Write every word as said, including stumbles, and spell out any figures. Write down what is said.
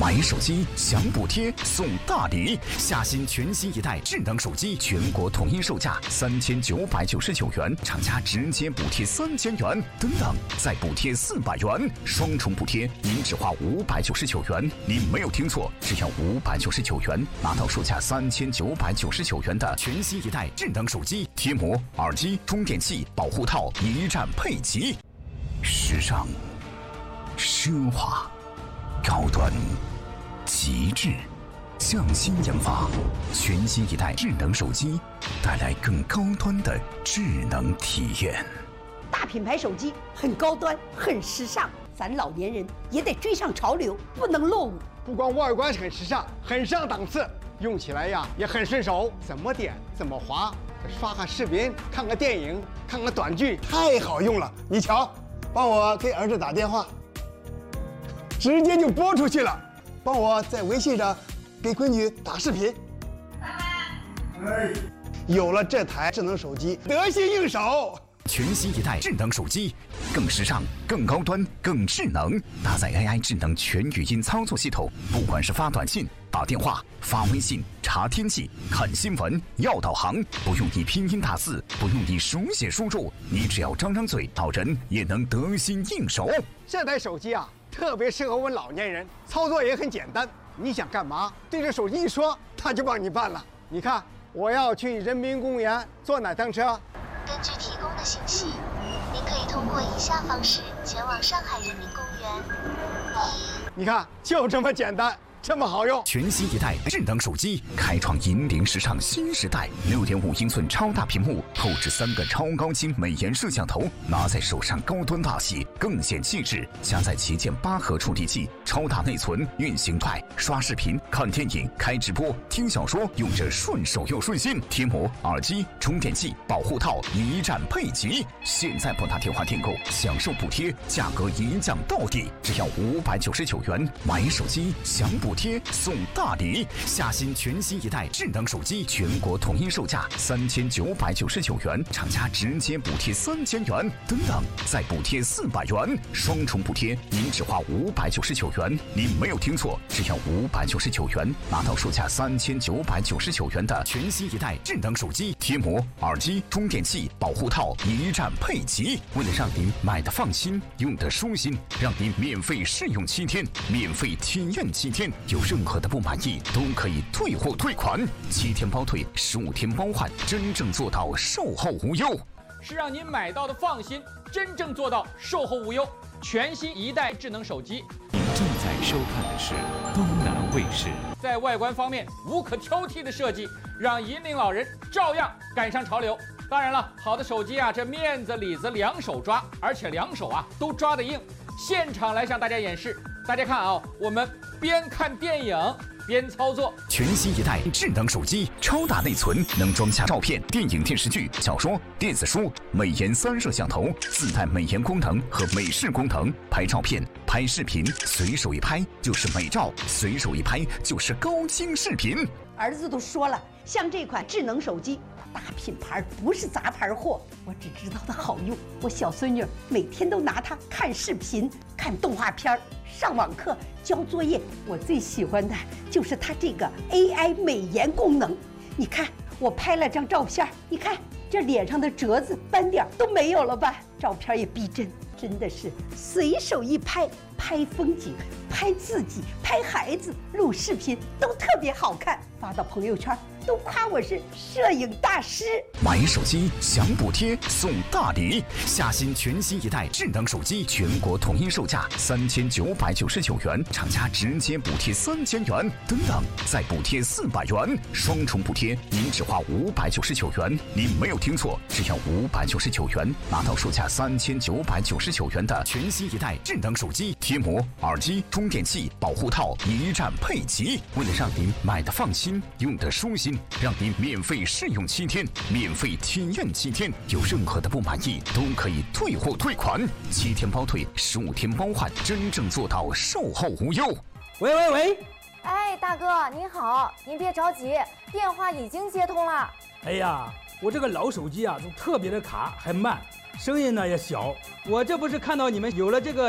买手机享补贴送大礼，下新全新一代智能手机，全国统一售价三千九百九十九元，厂家直接补贴三千元，等等再补贴四百元，双重补贴，您只花五百九十九元。您没有听错，只要五百九十九元，拿到售价三千九百九十九元的全新一代智能手机，贴膜、耳机、充电器、保护套一站配齐，时尚、奢华、高端、极致，匠心研发，全新一代智能手机，带来更高端的智能体验。 大品牌手机很高端，很时尚，咱老年人也得追上潮流，不能落伍。 不光外观很时尚，很上档次，用起来呀也很顺手，怎么点怎么滑，刷个视频，看个电影，看个短剧，太好用了。你瞧，帮我给儿子打电话，直接就拨出去了。帮我在微信上给闺女打视频。爸爸，哎，有了这台智能手机，得心应手。 全新一代智能手机，更时尚、更高端、更智能，搭载 A I 智能全语音操作系统，不管是发短信、打电话、发微信、查天气、看新闻、要导航，不用你拼音打字，不用你手写输入，你只要张张嘴，老人也能得心应手。 这台手机啊，特别适合我们老年人，操作也很简单。你想干嘛，对着手机一说，它就帮你办了。你看，我要去人民公园坐哪趟车？ 根据提供的信息，您可以通过以下方式前往上海人民公园。一， 你看，就这么简单，这么好用。 全新一代智能手机，开创引领时尚新时代。六点五英寸超大屏幕，后置三个超高清美颜摄像头，拿在手上高端大气，更显气质。加载旗舰八核处理器，超大内存，运行快，刷视频、看电影、开直播、听小说，用着顺手又顺心。贴膜、耳机、充电器、保护套一站配齐。现在拨打电话订购，享受补贴，价格一降到底，只要五百九十九元。买手机享补贴送大礼，下新全新一代智能手机，全国统一售价三千九百九十九元，厂家直接补贴三千元，等等再补贴四百元，双重补贴，您只花五百九十九元。您没有听错，只要五百九十九元，拿到售价三千九百九十九元的全新一代智能手机，贴膜、耳机、充电器、保护套一站配齐。为了让您买的放心，用的舒心，让您免费试用七天，免费体验七天，有任何的不满意都可以退货退款，七天包退，十五天包换，真正做到售后无忧。 是让您买到的放心，真正做到售后无忧。全新一代智能手机， 您正在收看的是东南卫视。 在外观方面无可挑剔的设计，让引领老人照样赶上潮流。当然了，好的手机啊，这面子里子两手抓，而且两手啊都抓得硬。现场来向大家演示，大家看啊，我们边看电影边操作。 全新一代智能手机，超大内存，能装下照片、电影、电视剧、小说、电子书，美颜三摄像头，自带美颜功能和美视功能，拍照片、拍视频，随手一拍就是美照，随手一拍就是高清视频。 儿子都说了，像这款智能手机，大品牌不是杂牌货，我只知道它好用。我小孙女每天都拿它看视频、看动画片、上网课、交作业。我最喜欢的就是它这个 A I 美颜功能。你看，我拍了张照片，你看这脸上的褶子、斑点都没有了吧？照片也逼真，真的是随手一拍，拍风景、拍自己、拍孩子、录视频都特别好看，发到朋友圈都夸我是摄影大师。 买手机享补贴送大礼，下新全新一代智能手机，全国统一售价三千九百九十九元，厂家直接补贴三千元，等等再补贴四百元，双重补贴，您只花五百九十九元。您没有听错，只要五百九十九元，拿到售价三千九百九十九元的全新一代智能手机，贴膜、耳机、充电器、保护套一站配齐。为了让您买的放心，用的舒心，让您免费试用七天，免费体验七天，有任何的不满意都可以退货退款，七天包退，十五天包换，真正做到售后无忧。 喂喂喂， 哎，大哥您好，您别着急，电话已经接通了。 哎呀，我这个老手机啊，就特别的卡，还慢，声音呢也小。我这不是看到你们有了这个